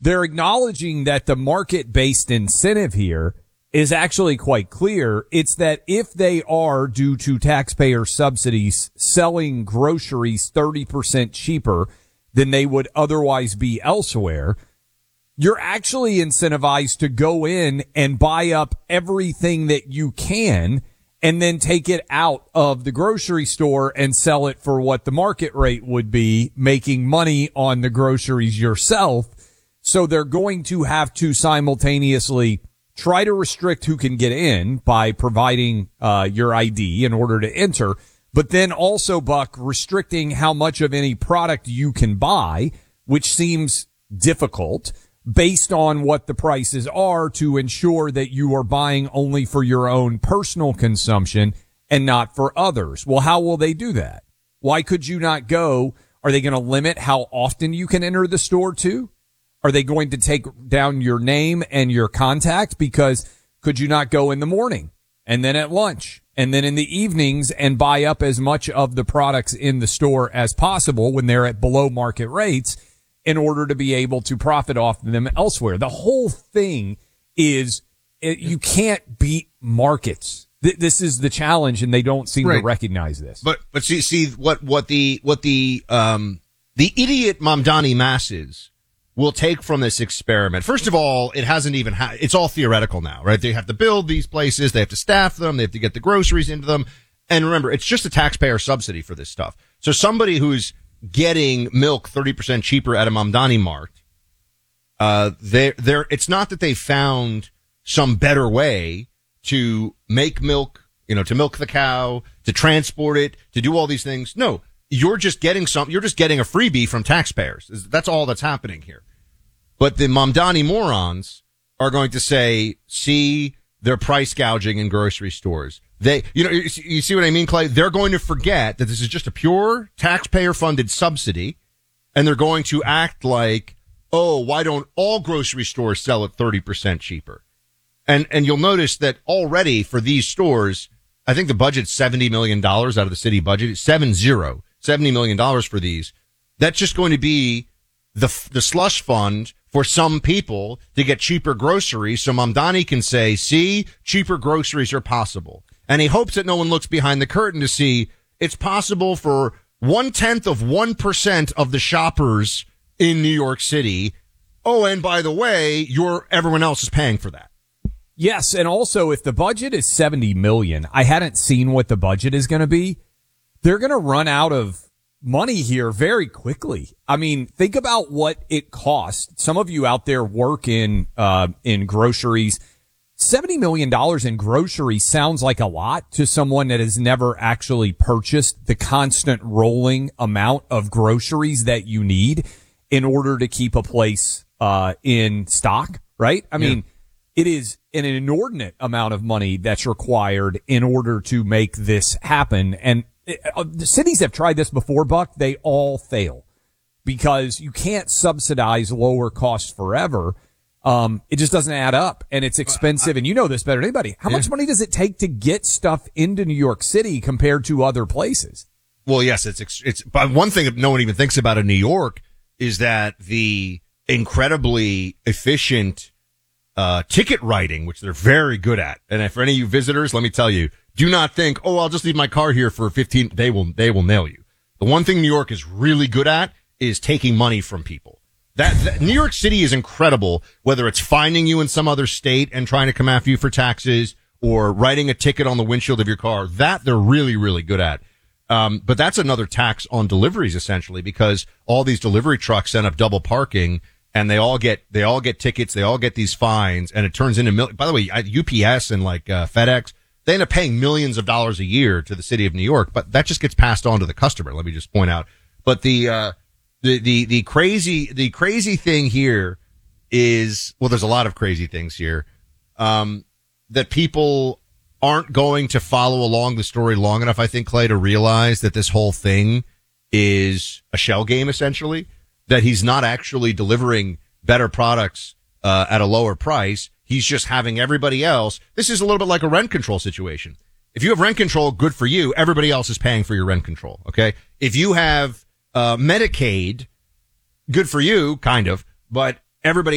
they're acknowledging that the market-based incentive here is actually quite clear. It's that if they are, due to taxpayer subsidies, selling groceries 30% cheaper than they would otherwise be elsewhere, you're actually incentivized to go in and buy up everything that you can and then take it out of the grocery store and sell it for what the market rate would be, making money on the groceries yourself. So they're going to have to simultaneously try to restrict who can get in by providing your ID in order to enter, but then also, Buck, restricting how much of any product you can buy, which seems difficult based on what the prices are, to ensure that you are buying only for your own personal consumption and not for others. Well, how will they do that? Why could you not go? Are they going to limit how often you can enter the store too? Are they going to take down your name and your contact? Because could you not go in the morning and then at lunch and then in the evenings and buy up as much of the products in the store as possible when they're at below market rates, in order to be able to profit off them elsewhere? The whole thing is, you can't beat markets. This is the challenge, and they don't seem to recognize this. But see what the idiot Mamdani masses will take from this experiment. First of all, it hasn't even it's all theoretical now, right? They have to build these places, they have to staff them, they have to get the groceries into them. And remember, it's just a taxpayer subsidy for this stuff. So somebody who's getting milk 30% cheaper at a Mamdani Mart, it's not that they found some better way to make milk, to milk the cow, to transport it, to do all these things. No, you're just getting a freebie from taxpayers. That's all that's happening here. But the Mamdani morons are going to say, see, they're price gouging in grocery stores. You see what I mean, Clay? They're going to forget that this is just a pure taxpayer funded subsidy, and they're going to act like, oh, why don't all grocery stores sell at 30% cheaper? And you'll notice that already for these stores, I think the budget's $70 million out of the city budget. It's $70 million for these. That's just going to be the slush fund for some people to get cheaper groceries. So Mamdani can say, see, cheaper groceries are possible. And he hopes that no one looks behind the curtain to see it's possible for 0.1% of the shoppers in New York City. Oh, and by the way, everyone else is paying for that. Yes, and also if the budget is $70 million, I hadn't seen what the budget is going to be. They're going to run out of money here very quickly. I mean, think about what it costs. Some of you out there work in groceries. $70 million in groceries sounds like a lot to someone that has never actually purchased the constant rolling amount of groceries that you need in order to keep a place in stock, right? I mean, it is an inordinate amount of money that's required in order to make this happen. And the cities have tried this before, Buck. They all fail because you can't subsidize lower costs forever. It just doesn't add up, and it's expensive, and you know this better than anybody. How much money does it take to get stuff into New York City compared to other places? Well, yes, it's, but one thing that no one even thinks about in New York is that the incredibly efficient, ticket writing, which they're very good at. And for any of you visitors, let me tell you, do not think, oh, I'll just leave my car here for 15. They will nail you. The one thing New York is really good at is taking money from people. That New York City is incredible, whether it's finding you in some other state and trying to come after you for taxes or writing a ticket on the windshield of your car. That they're really, really good at. But that's another tax on deliveries, essentially, because all these delivery trucks end up double parking and they all get tickets. They all get these fines, and it turns into by the way, UPS and FedEx, they end up paying millions of dollars a year to the city of New York, but that just gets passed on to the customer. Let me just point out. But the crazy thing here is, well, there's a lot of crazy things here, that people aren't going to follow along the story long enough, I think, Clay, to realize that this whole thing is a shell game, essentially, that he's not actually delivering better products, at a lower price. He's just having everybody else. This is a little bit like a rent control situation. If you have rent control, good for you. Everybody else is paying for your rent control. Okay. If you have, Medicaid, good for you, kind of, but everybody